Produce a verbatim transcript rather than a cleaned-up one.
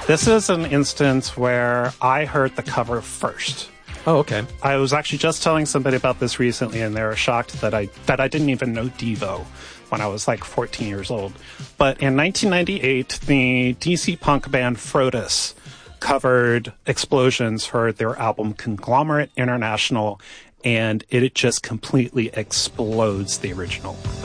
This is an instance where I heard the cover first. Oh, okay. I was actually just telling somebody about this recently, and they were shocked that I that I didn't even know Devo when I was like fourteen years old. But in nineteen ninety-eight, the D C punk band Frodus covered Explosions for their album Conglomerate International, and it just completely explodes the original.